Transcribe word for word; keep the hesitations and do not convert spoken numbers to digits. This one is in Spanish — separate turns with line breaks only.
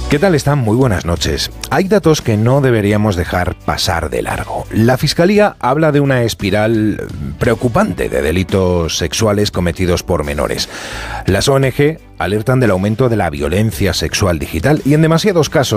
¿Qué tal están? Muy buenas noches. Hay datos que no deberíamos dejar pasar de largo. La Fiscalía habla de una espiral preocupante de delitos sexuales cometidos por menores. Las O N Ge alertan del aumento de la violencia sexual digital y en demasiados casos